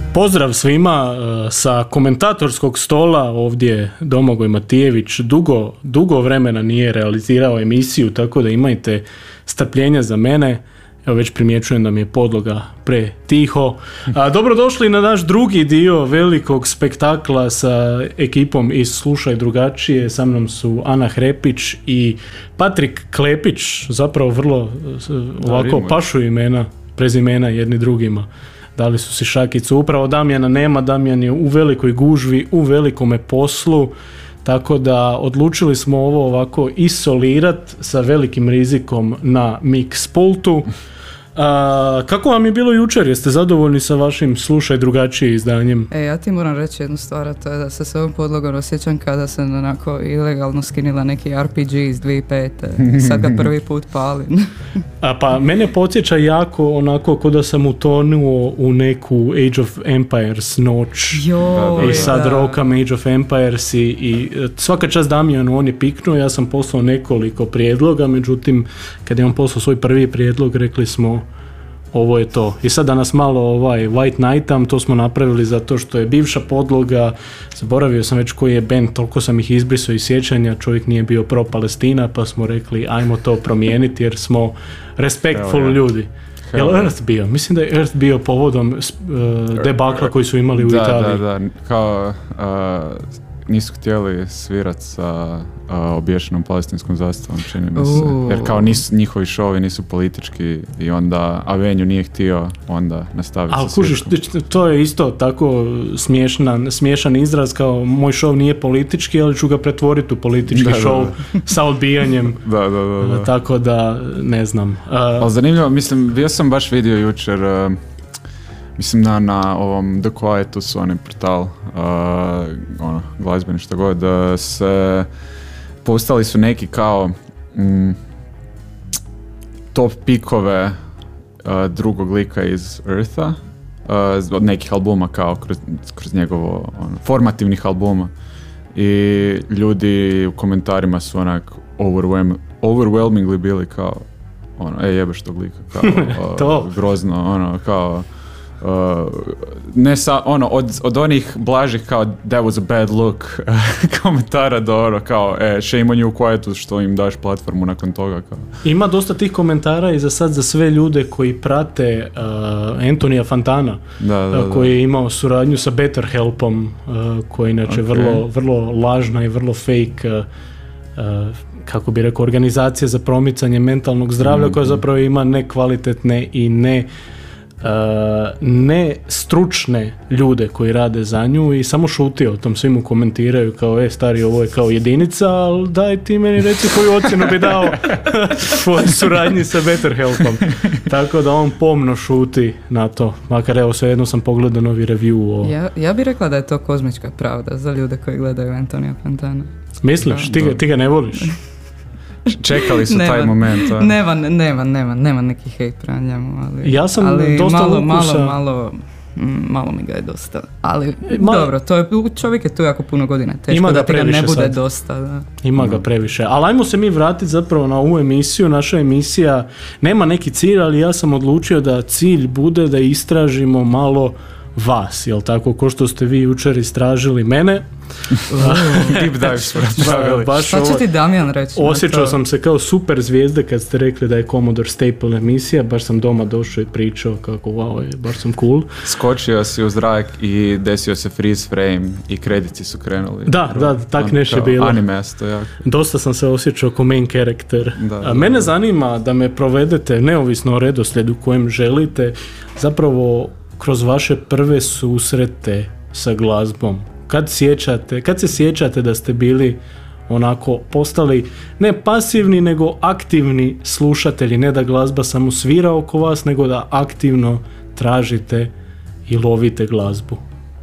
Pozdrav svima sa komentatorskog stola, ovdje Domagoj Matijević. Dugo vremena nije realizirao emisiju, tako da imajte strpljenja za mene. Evo već primjećujem da mi je podloga pretiho. Dobrodošli na naš drugi dio velikog spektakla sa ekipom iz Slušaj drugačije. Sa mnom su Ana Hrepić i Patrik Klepić, zapravo vrlo ovako pašu imena, prezimena jedni drugima. Dali su si šakicu. Upravo Damjana nema, Damjan je u velikoj gužvi, u velikome poslu, tako da odlučili smo ovo ovako isolirati sa velikim rizikom na mix pultu. Kako vam je bilo jučer? Jeste zadovoljni sa vašim Slušaj drugačije izdanjem? Ja ti moram reći jednu stvar, a to je da se s ovom podlogom osjećam kada sam onako ilegalno skinila neki RPG iz 2005. Sad ga prvi put palim. Pa mene podsjeća jako onako kao da sam utonuo u neku Age of Empires noć. I sad rokam Age of Empires i svaka čast Damjanu, on je piknuo, ja sam poslao nekoliko prijedloga, međutim kad je on poslao svoj prvi prijedlog rekli smo ovo je to. I sad da nas malo White Knightam, to smo napravili zato što je bivša podloga, zaboravio sam već koji je band, toliko sam ih izbrisao iz sjećanja, čovjek nije bio pro Palestina, pa smo rekli ajmo to promijeniti jer smo respectful ljudi. Je li Earth bio? Mislim da je Earth bio povodom debakla koji su imali u Italiji. Da, kao nisu htjeli svirati sa obješenom palestinskom zastavom, čini mi se. Jer kao njihovi šovi nisu politički i onda Avenue nije htio onda nastaviti sa svijetom. Ali kužiš, to je isto tako smiješan izraz, kao moj šov nije politički, ali ću ga pretvoriti u politički šov sa odbijanjem. Da. Tako da, ne znam. Ali zanimljivo, mislim, bio sam baš vidio jučer, mislim na ovom The Quietu su onaj portal, glazbeni što god, se postali su neki kao top pikove drugog lika iz Eartha, od nekih albuma kao kroz njegovo formativnih albuma, i ljudi u komentarima su onak overwhelmingly bili kao jebeš tog lika, kao grozno, kao ne sa, od onih blažih kao that was a bad look komentara do kao shame on you Quietu što im daš platformu nakon toga kao. Ima dosta tih komentara i za sad za sve ljude koji prate Antonija Fantana, koji je imao suradnju sa BetterHelpom, koji je inače vrlo lažna i vrlo fake kako bi rekao organizacija za promicanje mentalnog zdravlja, koja zapravo ima nekvalitetne i ne stručne ljude koji rade za nju i samo šuti o tom, svi mu komentiraju kao stari, ovo je kao jedinica, ali daj ti meni reci koju ocjenu bi dao u suradnji sa BetterHelpom. Tako da on pomno šuti na to, makar evo svejedno sam pogledao novi review Ja bih rekla da je to kozmička pravda za ljude koji gledaju Antonija Fantana. Misliš? Ti ga ne voliš? Čekali su taj moment. Nema neki hejt prema njemu, ali dosta malo mi ga je dosta. Ali dobro, čovjek je tu jako puno godina, teško da ti ga ne bude sad dosta. Da. Ima ga previše. Ali ajmo se mi vratiti zapravo na ovu emisiju. Naša emisija nema neki cilj, ali ja sam odlučio da cilj bude da istražimo malo vas, jel tako, ko što ste vi jučer istražili mene. Deep dive smo raspravili. Šta će ti Damjan reći? Osjećao sam se kao super zvijezde kad ste rekli da je Commodore Staple emisija, baš sam doma došao i pričao kako wow, baš sam cool. Skočio si u zrak i desio se freeze frame i krediti su krenuli. Da, tak nešto je bilo. Anime to jako. Dosta sam se osjećao kao main character. Mene zanima da me provedete neovisno o redoslijedu kojem želite, zapravo kroz vaše prve susrete sa glazbom. Kad se sjećate da ste bili onako postali ne pasivni nego aktivni slušatelji, ne da glazba samo svira oko vas, nego da aktivno tražite i lovite glazbu?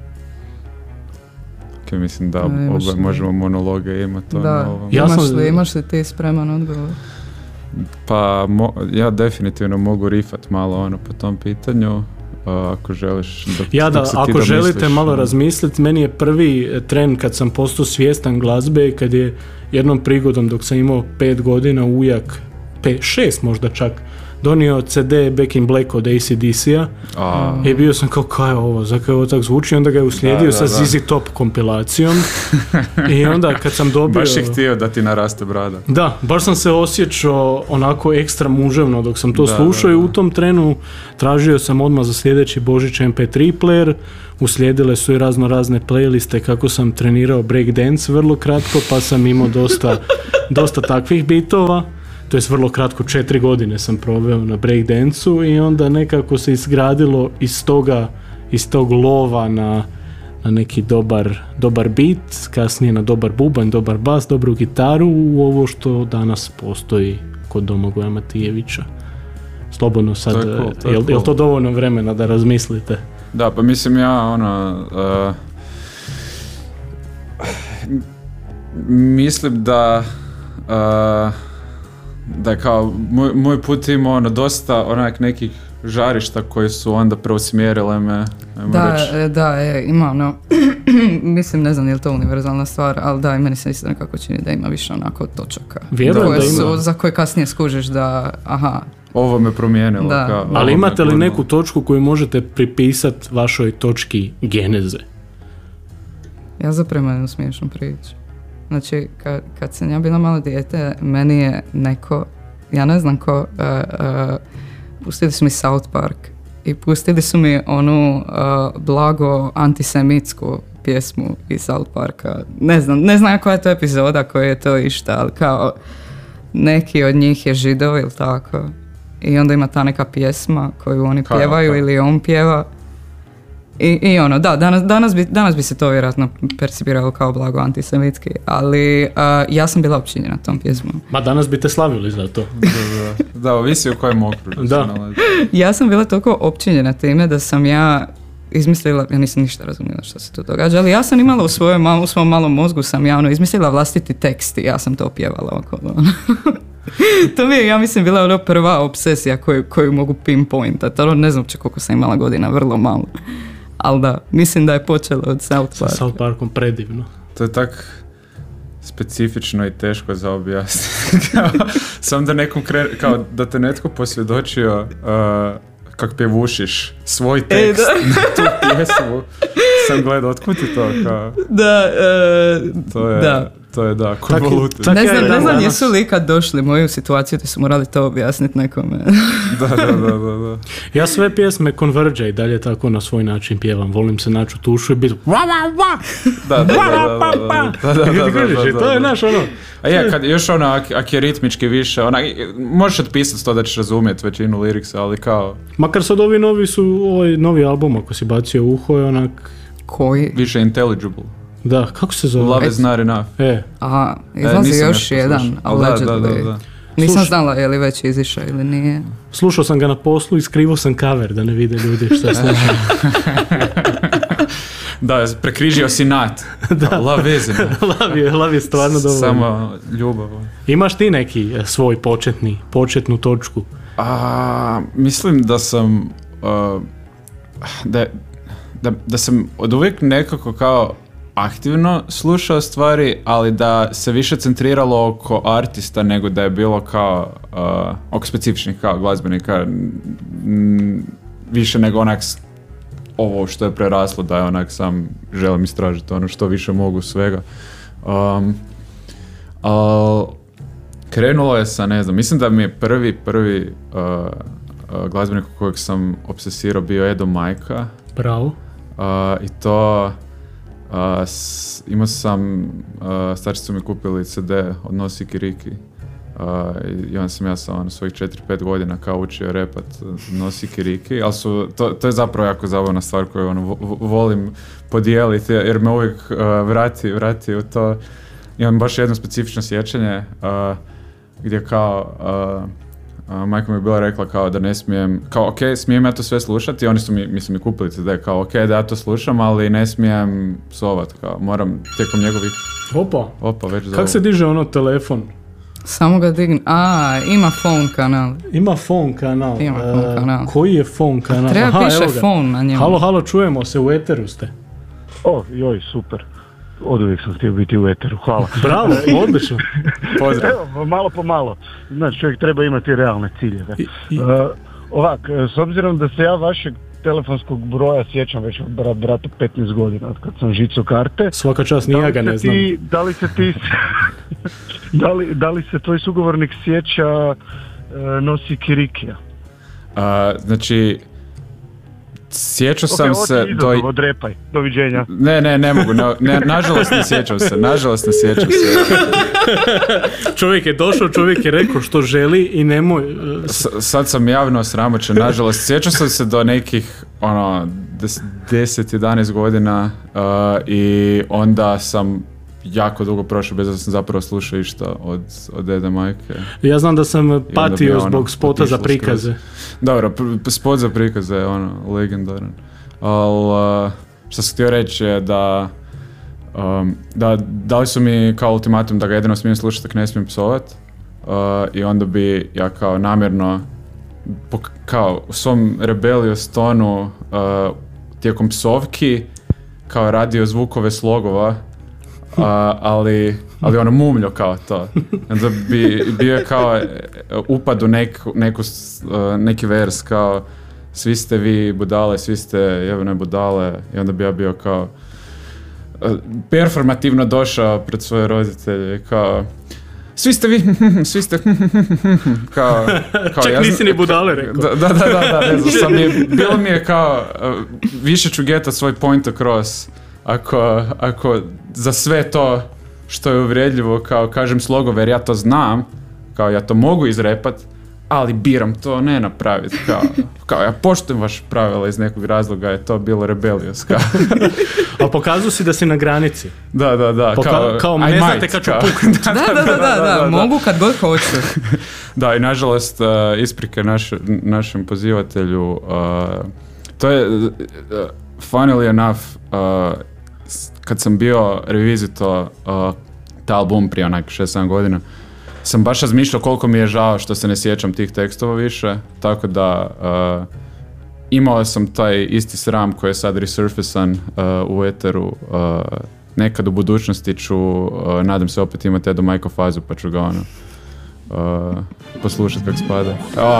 Mislim da možemo monologe imati. Imaš li ti spreman odgovor? Pa ja definitivno mogu rifat malo po tom pitanju. Ako želiš ako želite malo razmisliti, meni je prvi tren kad sam postao svjestan glazbe, kad je jednom prigodom dok sam imao 5 godina ujak, 6 možda čak, donio CD Back in Black od AC/DC-a i bio sam kao, kaj je ovo, zakaj ovo tak zvuči, onda ga je uslijedio sa ZZ Top kompilacijom i onda kad sam dobio... Baš je htio da ti naraste brada. Da, baš sam se osjećao onako ekstra muževno dok sam to slušao i u tom trenu tražio sam odmah za sljedeći Božić MP3 player, uslijedile su i razne playliste kako sam trenirao breakdance vrlo kratko, pa sam imao dosta takvih bitova. To je vrlo kratko, 4 godine sam proveo na breakdance-u i onda nekako se izgradilo iz tog lova na neki dobar beat, kasnije na dobar bubanj, dobar bas, dobru gitaru u ovo što danas postoji kod Domagoja Matijevića. Slobodno sad, je li to dovoljno vremena da razmislite? Da, pa mislim mislim da kao moj put imao dosta onak nekih žarišta koji su onda preusmjerile me. Ima mislim, ne znam je li to univerzalna stvar, ali da, i meni se isto nekako čini da ima više onako točaka. Vjerujem da ima. Za koje kasnije skužiš da, ovo me promijenilo. Ali imate li neku točku koju možete pripisati vašoj točki geneze? Ja zapravo jednu smiješnu priču. Znači, kad sam ja bila malo dijete, meni je neko, ja ne znam ko, pustili su mi South Park i pustili su mi onu blago antisemitsku pjesmu iz South Parka. Ne znam koja je to epizoda, koja je to išta, ali kao neki od njih je Židov ili tako. I onda ima ta neka pjesma koju oni pjevaju ili on pjeva. I ono, da, danas bi se to vjerojatno percipiralo kao blago antisemitski, ali ja sam bila općinjena tom pjesmom. Ma danas bi te slavili za to. Da, ovisi u kojem okružju. Da. Ja sam bila toliko općinjena time da sam ja izmislila, ja nisam ništa razumjela što se tu događa, ali ja sam imala u svom malom mozgu sam ja izmislila vlastiti tekst i ja sam to pjevala okolo. To mi je, ja mislim, bila ono prva obsesija koju mogu pinpointat. Ne znam koliko sam imala godina, vrlo malo. Ali da, mislim da je počelo od South Parka. Sa South Parkom predivno. To je tak specifično i teško za objasniti. Sam da nekom kao da te netko posvjedočio kako pjevušiš svoj tekst na tu pjesmu. Sam gledao, otkud ti to? Kao? Da, to je konvolutivno. Ne znam jesu li ikad došli moju situaciju da su morali to objasniti nekome. Da. Ja sve pjesme Converge i dalje tako na svoj način pjevam. Volim se naći u tušu i biti Da. To je naš ono. A ja, kad još ono, ako je ritmički više, možeš otpisati to da ćeš razumjeti većinu liriksa, ali kao... Makar sad ovi novi album, ako si bacio uho, je onak... Koji? Više intelligible. Da, kako se zove? Love is not enough. Aha, izlazi još jedan, allegedly. Da. Nisam znala je li već izišao ili nije. Slušao sam ga na poslu i skrivao sam cover da ne vide ljudi što slušaju. Da, prekrižio si nat. Da. Love is enough. Love je stvarno dobro. Samo ljubav. Imaš ti neki svoj početnu točku? Mislim da sam da sam od uvijek nekako kao aktivno slušao stvari, ali da se više centriralo oko artista nego da je bilo kao oko specifičnih kao glazbenika, više nego onak ovo što je preraslo da je onak sam želim istražiti ono što više mogu svega. Krenulo je sa, ne znam, mislim da mi je prvi glazbenik kojeg sam obsesirao bio Edo Majka. Bravo. I to imao sam, starci su mi kupili CD od No Siki Riki i onda sam ja sa svojih 4-5 godina kao učio repat No Siki Riki, ali to je zapravo jako zabavna stvar koju volim podijeliti jer me uvijek vrati u to. Imam baš jedno specifično sjećanje gdje kao majka mi je bila rekla kao da ne smijem, kao ok, smijem ja to sve slušati i oni su mi kupili CD, kao ok, da ja to slušam, ali ne smijem psovat, kao moram tijekom njegovih... Opa, već kako se diže ono telefon? Samo ga digni, ima phone kanal. Ima phone kanal. Koji je phone kanal? Treba piše phone na njemu. Halo, čujemo se, u eteru ste. Joj, super. oduvijek sam htio biti u eteru, hvala. Bravo, odlično. Pozdrav. Evo, malo po malo, znači čovjek treba imati realne ciljeve. Ovak, s obzirom da se ja vašeg telefonskog broja sjećam već od brata 15 godina, od kad sam žicao karte. Svaka čast, ni ja ga ne znam. Da li se tvoj sugovornik sjeća Nosi Kirikija? Znači, sjećao sam se... Odrepaj, doviđenja. Ne mogu, nažalost ne sjećam se. Čovjek je došao, čovjek je rekao što želi i nemoj... Sad sam javno osramoćen, nažalost. Sjećao sam se do nekih 10-11 godina i onda sam jako dugo prošao bez da sam zapravo slušao išta od dede majke. Ja znam da sam patio zbog spota za prikaze. Dobro, spot za prikaze je legendaran. Ali što sam htio reći je da dali su mi kao ultimatum da ga jedino smijem slušati, ako ne smijem psovat. I onda bi ja kao namjerno kao u svom rebelious tonu tijekom psovki kao radio zvukove slogova, ali mumljo kao to. Onda bi bio kao upad u neki vers kao svi ste vi budale, svi ste jebene budale, i onda bi ja bio kao performativno došao pred svoje roditelje kao svi ste vi, kao čak ja nisi ni budale rekao. Da, ne znam, bilo mi je kao više ću geta svoj point across ako za sve to što je uvredljivo kao kažem slogove, jer ja to znam, kao ja to mogu izrepat, ali biram to ne napraviti, kao ja poštujem vaše pravila iz nekog razloga, je to bilo rebelious, kao. A pokazuju si da si na granici. Da. Kao ne znate kad ću puknuti. Da, mogu kad god hoću. Da, i nažalost, isprike našem pozivatelju, to je, funnily enough, kad sam bio revizito taj album prije onak 6-7 godina, sam baš razmišljao koliko mi je žao što se ne sjećam tih tekstova više, tako da imao sam taj isti sram koji je sad resurfacan u eteru. Nekad u budućnosti ću, nadam se, opet imati Edo Majko fazu, pa ću ga poslušati kako spada.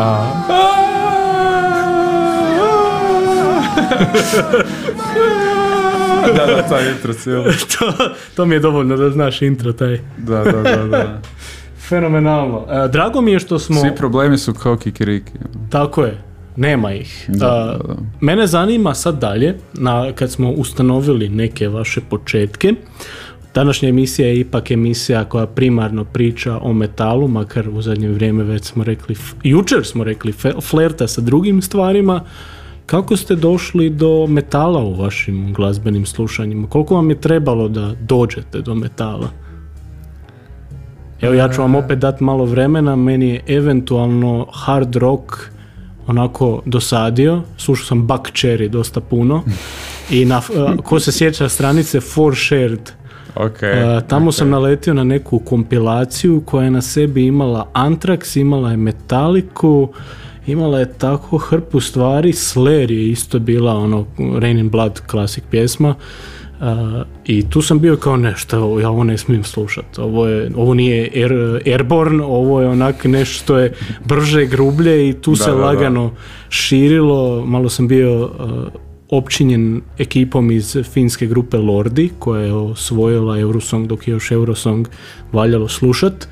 Da, taj intro cijelo. To mi je dovoljno da znaš intro taj. Da. Fenomenalno. Drago mi je što smo... Svi problemi su kao kikiriki. Tako je. Nema ih. Da. Mene zanima sad dalje, kad smo ustanovili neke vaše početke. Današnja emisija je ipak emisija koja primarno priča o metalu, makar u zadnje vrijeme već smo rekli, jučer smo rekli, flerta sa drugim stvarima. Kako ste došli do metala u vašim glazbenim slušanjima? Koliko vam je trebalo da dođete do metala? Evo, ja ću vam opet dati malo vremena. Meni je eventualno hard rock onako dosadio. Slušao sam Buck Cherry dosta puno. I ko se sjeća stranice For Shared, tamo sam naletio na neku kompilaciju koja je na sebi imala Anthrax, imala je Metallicu, imala je tako hrpu stvari. Slayer je isto bila Rain in Blood klasik pjesma. I tu sam bio kao nešto, ja ovo ne smijem slušati, ovo nije Airborne, ovo je onak nešto što je brže, grublje i tu se lagano širilo. Malo sam bio opčinjen ekipom iz finske grupe Lordi koja je osvojila Eurosong dok je još Eurosong valjalo slušat,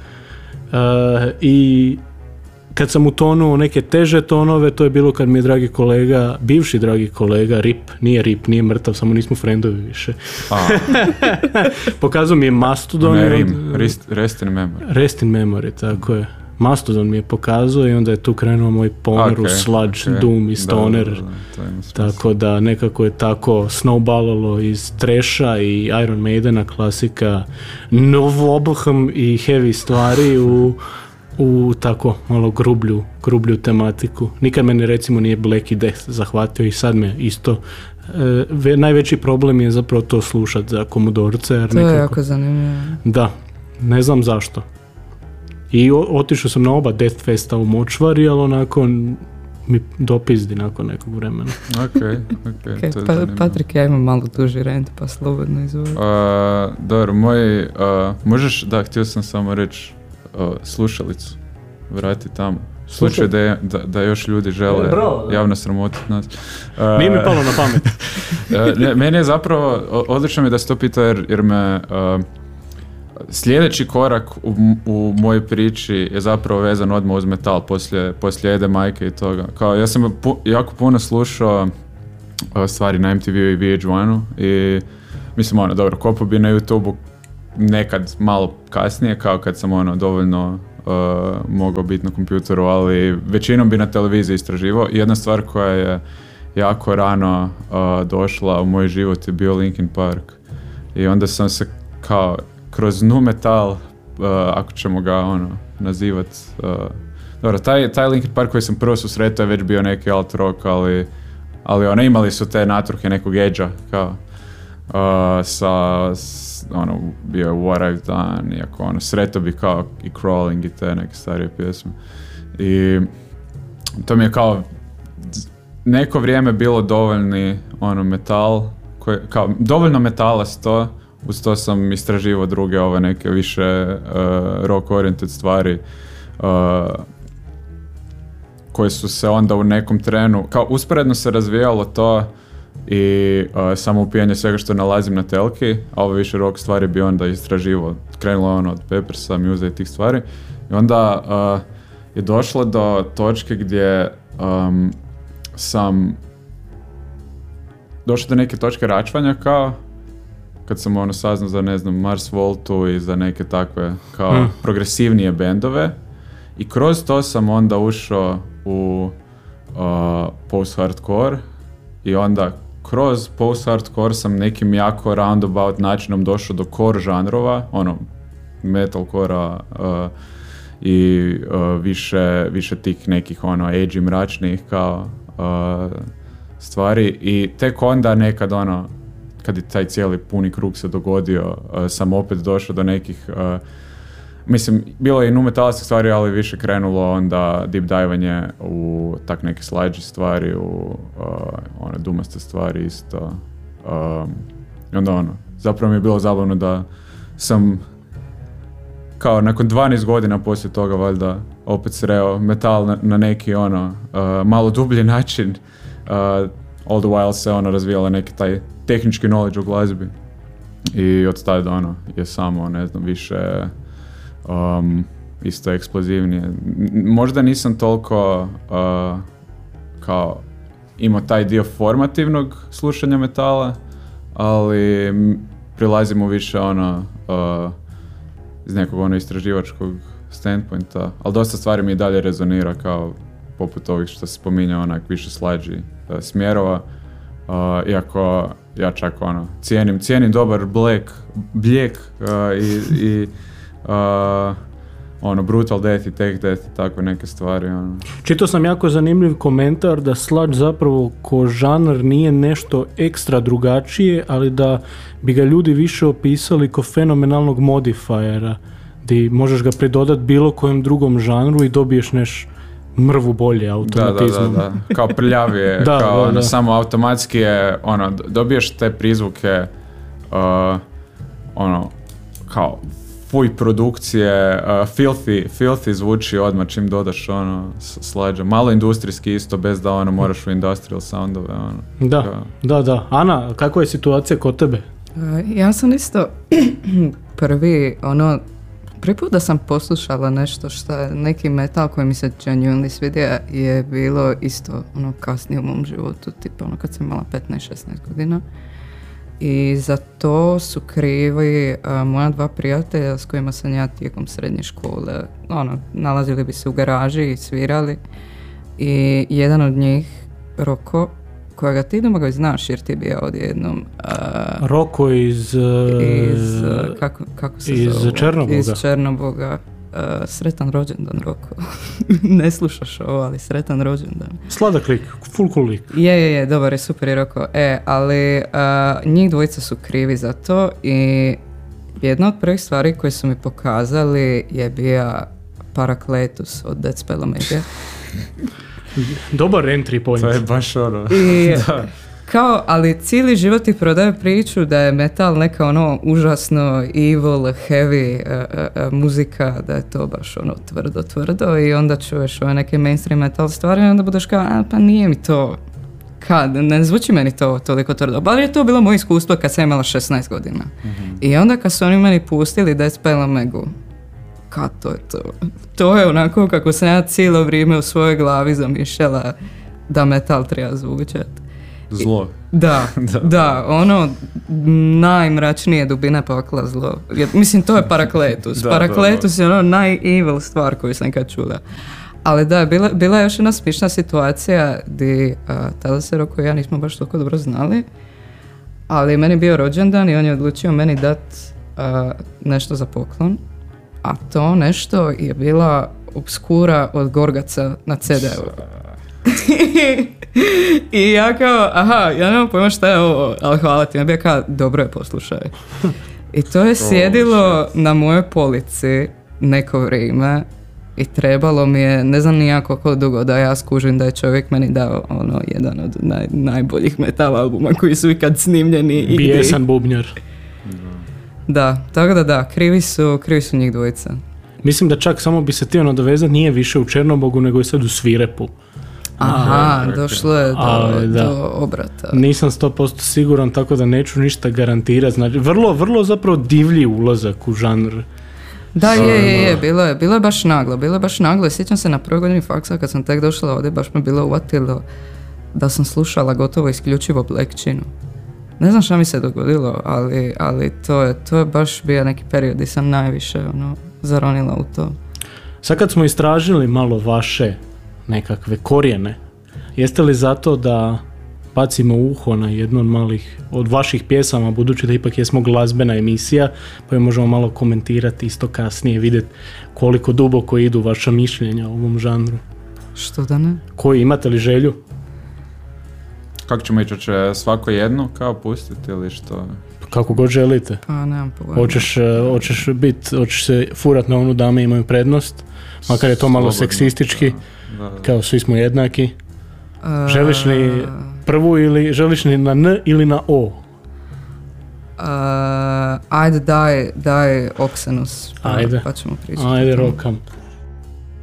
i kad sam utonuo neke teže tonove, to je bilo kad mi je bivši dragi kolega, nije mrtav, samo nismo friendovi više. Pokazao mi je Mastodon. Rest in memory. Rest in memory, tako je. Mastodon mi je pokazao i onda je tu krenuo moj ponor u sludge, doom i stoner. Tako da nekako je tako snowballalo iz Thrasha i Iron Maidena, klasika, Novoblhm i heavy stvari u tako malo grublju tematiku. Nikad mene recimo nije Black Death zahvatio i sad me isto. Najveći problem je zapravo to slušat za komodorce. To je jako zanimljivo. Da, ne znam zašto. I otišao sam na oba Death Festa u Močvari, ali onako mi dopizdi nakon nekog vremena. Okay, Patrik, ja imam malo duži rent, pa slobodno izvoli. Dobro, možeš, da, htio sam samo reći slušalicu, vrati tamo. Slučaj da još ljudi žele javno sramotiti nas. Nije mi palo na pamet. Meni je zapravo, odlično mi da se to pita jer me sljedeći korak u mojoj priči je zapravo vezan odmah uz metal poslije Ede Majke i toga. Kao, ja sam jako puno slušao stvari na MTV i VH1 i mislim dobro, kopao bi na YouTube-u nekad malo kasnije, kao kad sam dovoljno mogao biti na kompjuteru, ali većinom bi na televiziji istraživao. Jedna stvar koja je jako rano došla u moj život je bio Linkin Park. I onda sam se kao kroz nu metal, ako ćemo ga nazivat, dobro, taj Linkin Park koji sam prvo susretao je već bio neki alt rock, ali imali su te natruhe nekog edge-a, kao bio je What I've Done, iako sretao bi kao i Crawling i te neke starije pjesme. I to mi je kao neko vrijeme bilo dovoljni metal, kao dovoljno metala s to, uz to sam istraživao druge neke više rock oriented stvari koje su se onda u nekom trenu, kao usporedno se razvijalo to i samo upijanje svega što nalazim na telki, a ove više rock stvari bi onda istraživao. Krenulo od Peppersa, Muse i tih stvari. I onda je došlo do točke gdje sam došao do neke točke račvanja, kao kad sam saznao za, ne znam, Mars Voltu i za neke takve kao progresivnije bendove. I kroz to sam onda ušao u post-hardcore i onda kroz post-hardcore sam nekim jako roundabout načinom došao do core žanrova, metalcore-a i više tih nekih edgy mračnih kao stvari i tek onda nekad kad je taj cijeli puni krug se dogodio, sam opet došao do nekih mislim, bilo je i nu metalskih stvari, ali više krenulo onda deep divanje u tak neke slađe stvari, u dumaste stvari isto. I onda zapravo mi je bilo zabavno da sam kao nakon 12 godina poslije toga valjda opet sreo metal na neki malo dublji način. All the while se razvijala neki taj tehnički knowledge u glazbi. I od tada je samo, ne znam, više isto eksplozivnije. Možda nisam toliko kao imao taj dio formativnog slušanja metala, ali prilazimo više iz nekog istraživačkog standpointa, ali dosta stvari mi i dalje rezonira, kao poput ovih što se spominja više slađi smjerova, iako ja čak cijenim dobar bljek i Brutal Death i Take Death i takve neke stvari. Čitao sam jako zanimljiv komentar da sludge zapravo ko žanr nije nešto ekstra drugačije, ali da bi ga ljudi više opisali ko fenomenalnog modifiera, gdje možeš ga pridodati bilo kojem drugom žanru i dobiješ mrvu bolje automatizmom. Da. Kao prljavije, kao samo automatski je, dobiješ te prizvuke, kao fuj produkcije, filthy zvuči odmah čim dodaš slađa. Malo industrijski isto, bez da moraš u industrial soundove. Da. Ana, kakva je situacija kod tebe? Ja sam isto prvi put da sam poslušala nešto što je neki metal koji mi se genuinely svidio je bilo isto kasnije u mom životu, tipa kad sam imala 15-16 godina. I za to su krivi moja dva prijatelja s kojima sam ja tijekom srednje škole, nalazili bi se u garaži i svirali. I jedan od njih, Roko, kojega ti mogu znaš jer ti je bio odjednom... Roko iz kako se iz zove? Černoboga. Iz Černoboga. Sretan rođendan, Roko. Ne slušaš ovo, ali sretan rođendan. Sladak lik, full cool lik. Je, dobar je, super je Roko. Ali njih dvojica su krivi za to i jedna od prvih stvari koje su mi pokazali je bio Parakletus od Dead Spellomedia. Dobar entry point. To je baš ono. I kao, ali cijeli život ti prodaje priču da je metal neka ono užasno evil, heavy muzika, da je to baš ono tvrdo i onda čuješ ove neke mainstream metal stvari i onda budeš kao, pa nije mi to, ne zvuči meni to toliko tvrdo. Bar je to bilo moje iskustvo kad sam imala 16 godina. Mm-hmm. I onda kad su oni meni pustili Deathspell Omegu, kad to je to? To je onako kako sam ja cijelo vrijeme u svojoj glavi zamišljala da metal treba zvučati. Zlo. Da, ono najmračnije dubine pakla zlo. Mislim, to je Parakletus. Parakletus je ono naj-evil stvar koju sam kad čula. Ali da, bila je još jedna smišna situacija gdje tada se Roko i ja nismo baš toliko dobro znali, ali meni bio rođendan i on je odlučio meni dati nešto za poklon, a to nešto je bila Obskura od Gorgaca na CD-u. I ja kao, ja nemam pojma šta je ovo, ali hvala ti, ja bih kao, dobro je, poslušaj. I to je sjedilo na mojoj polici neko vrijeme i trebalo mi je, ne znam nijako koliko dugo da ja skužim da je čovjek meni dao ono jedan od najboljih metal albuma koji su ikad snimljeni. Bijesan bubnjar. Da, tako da, krivi su njih dvojica. Mislim da čak samo bi se htio nadovezati, nije više u Černobogu nego je sad u Svirepu. Aha, došlo je do obrata. Nisam 100% siguran, tako da neću ništa garantirati. Znači, vrlo zapravo divlji ulazak u žanr. Da, bilo je baš naglo. Sjećam se na prvoj godini faksa kad sam tek došla ovdje, baš me bilo uvatilo da sam slušala gotovo isključivo Blackčinu. Ne znam šta mi se dogodilo, ali to je baš bio neki period gdje sam najviše zaronila u to. Sad kad smo istražili malo vaše nekakve korijene, jeste li zato da bacimo uho na jednu od malih od vaših pjesama, budući da ipak jesmo glazbena emisija, pa je možemo malo komentirati isto kasnije, vidjeti koliko duboko idu vaša mišljenja o ovom žanru. Što da ne? Koji, imate li želju? Kako ćemo ići, će svako jedno kao pustiti ili što? Kako god želite. Pa nemam pogledati. Hoćeš se furat na onu dame imaju prednost, makar je to malo seksistički, da. Kao svi smo jednaki. Želiš li prvu ili želiš li na N ili na O? Ajde daj Oxenus, pa ćemo pričati. Ajde, rokam.